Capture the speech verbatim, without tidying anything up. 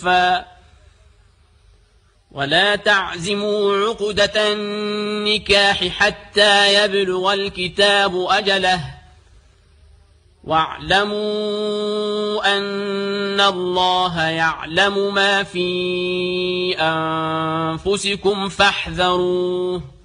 ولا تعزموا عقدة النكاح حتى يبلغ الكتاب أجله واعلموا أن الله يعلم ما في أنفسكم فاحذروه